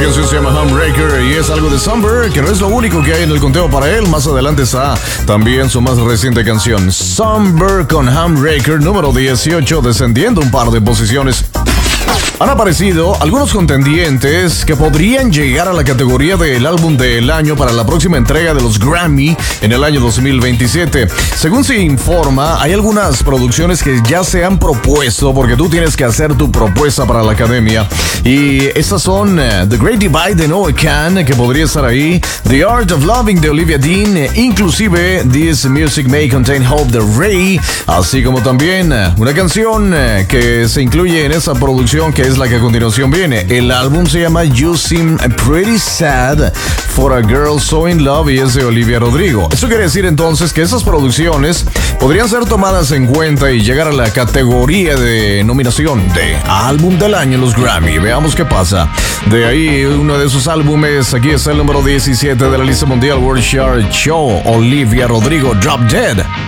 canción se llama Homebreaker y es algo de Summer, que no es lo único que hay en el conteo para él. Más adelante está también su más reciente canción, Summer con Homebreaker, número 18, descendiendo un par de posiciones. Han aparecido algunos contendientes que podrían llegar a la categoría del álbum del año para la próxima entrega de los Grammy en el año 2027. Según se informa, hay algunas producciones que ya se han propuesto, porque tú tienes que hacer tu propuesta para la academia. Y estas son The Great Divide de Noah Kahan, que podría estar ahí, The Art of Loving de Olivia Dean, inclusive This Music May Contain Hope de Ray, así como también una canción que se incluye en esa producción, que es la que a continuación viene. El álbum se llama You Seem Pretty Sad for a Girl So In Love y es de Olivia Rodrigo. Eso quiere decir entonces que esas producciones podrían ser tomadas en cuenta y llegar a la categoría de nominación de álbum del año en los Grammy. Veamos qué pasa. De ahí uno de sus álbumes, aquí está el número 17 de la lista mundial World Chart Show, Olivia Rodrigo, Drop Dead.